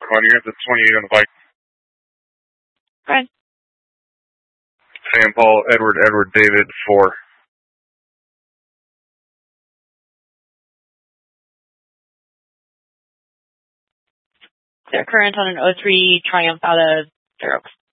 Come on, you're at the 28 on the bike. Right. Sam Paul, Edward, David, 4. Clear current on an 03 Triumph out of Fair Oaks.